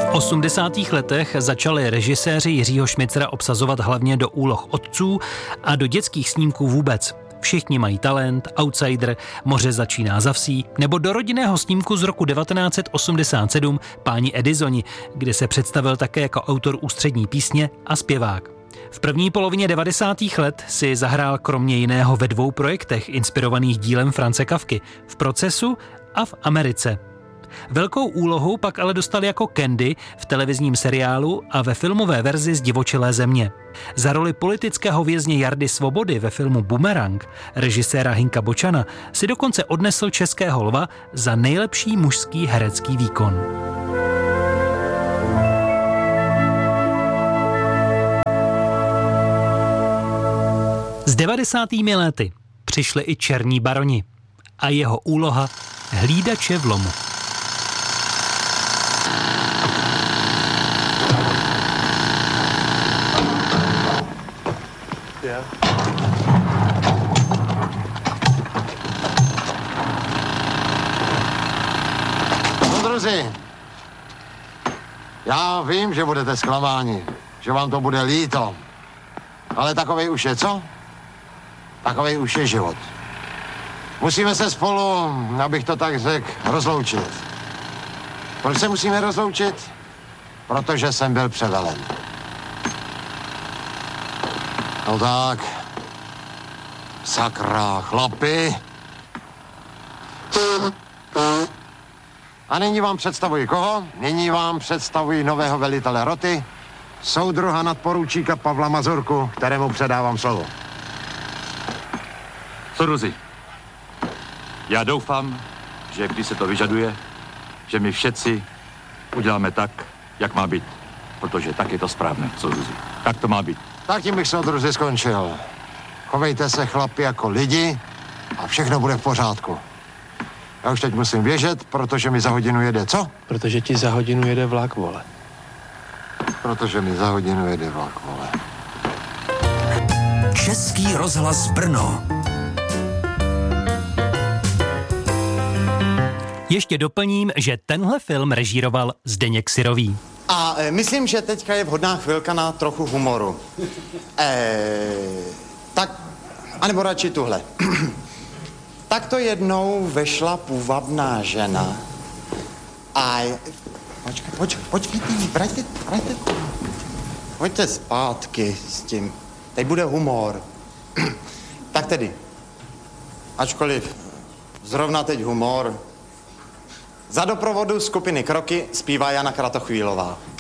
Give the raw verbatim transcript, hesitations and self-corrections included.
osmdesátých letech začali režiséři Jiřího Šmicera obsazovat hlavně do úloh otců a do dětských snímků vůbec. Všichni mají talent, Outsider, Moře začíná za vsí, nebo do rodinného snímku z roku devatenáct set osmdesát sedm Páni Edisoni, kde se představil také jako autor ústřední písně a zpěvák. V první polovině devadesátých let si zahrál kromě jiného ve dvou projektech inspirovaných dílem Franze Kafky, V procesu a V Americe. Velkou úlohu pak ale dostal jako Candy v televizním seriálu a ve filmové verzi Zdivočelé země. Za roli politického vězně Jardy Svobody ve filmu Bumerang režiséra Hinka Bočana si dokonce odnesl Českého lva za nejlepší mužský herecký výkon. S devadesátými lety přišli i Černí baroni a jeho úloha Hlídače v lomu. Yeah. No, druzi, já vím, že budete zklamáni, že vám to bude líto, ale takovej už je, co? Takovej už je život. Musíme se spolu, abych to tak řekl, rozloučit. Proč se musíme rozloučit? Protože jsem byl převelen. No tak, sakra, chlapi. A nyní vám představuji koho? Nyní vám představuji nového velitele roty, soudruha nadporučíka Pavla Mazurku, kterému předávám slovo. Soudruzi, já doufám, že když se to vyžaduje, že my všetci uděláme tak, jak má být, protože tak je to správné, soudruzi. Tak to má být. Tak tím bych soudruzi skončil. Chovejte se, chlapi, jako lidi a všechno bude v pořádku. Já už teď musím běžet, protože mi za hodinu jede, co? Protože ti za hodinu jede vlak, vole. Protože mi za hodinu jede vlak, vole. Český rozhlas Brno. Ještě doplním, že tenhle film režíroval Zdeněk Syrový. A e, myslím, že teďka je vhodná chvilka na trochu humoru. E, tak, anebo radši tuhle. Tak to jednou vešla půvabná žena a... Počkej, počkej, počkejte, vraťte, vraťte. Pojďte zpátky s tím. Teď bude humor. Tak tedy, ačkoliv zrovna teď humor, za doprovodu skupiny Kroky zpívá Jana Kratochvílová.